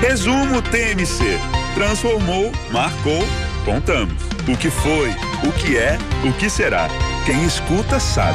Resumo TMC. Transformou, marcou, contamos. O que foi, o que é, o que será. Quem escuta sabe.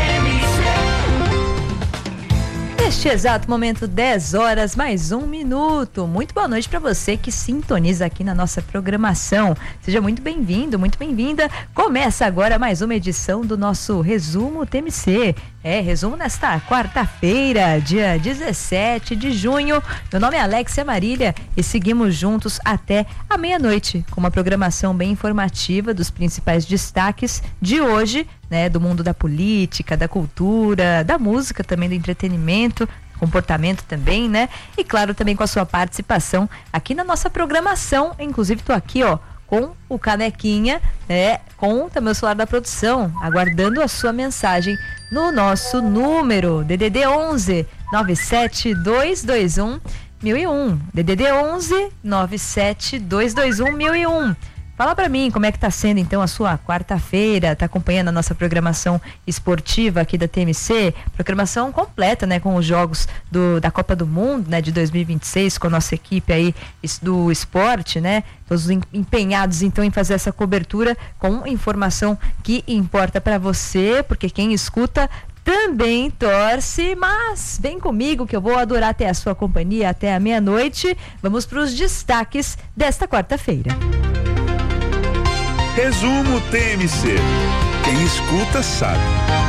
Neste exato momento, 10 horas mais 1 minuto. Muito boa noite para você que sintoniza aqui na nossa programação. Seja muito bem-vindo, muito bem-vinda. Começa agora mais uma edição do nosso Resumo TMC. Resumo nesta quarta-feira, dia 17 de junho. Meu nome é Alexia Marília e seguimos juntos até a meia-noite com uma programação bem informativa dos principais destaques de hoje, né, do mundo da política, da cultura, da música também, do entretenimento, comportamento também, né? E claro, também com a sua participação aqui na nossa programação. Inclusive, tô aqui, com o Canequinha, com também o celular da produção, aguardando a sua mensagem no nosso número DDD 11 97221 1001. DDD 11 97221 1001. Fala pra mim como é que tá sendo então a sua quarta-feira, tá acompanhando a nossa programação esportiva aqui da TMC, programação completa, né, com os jogos da Copa do Mundo, né, de 2026, com a nossa equipe aí do esporte, né, todos empenhados então em fazer essa cobertura com informação que importa pra você, porque quem escuta também torce, mas vem comigo que eu vou adorar ter a sua companhia até a meia-noite. Vamos pros destaques desta quarta-feira. Resumo TMC. Quem escuta sabe.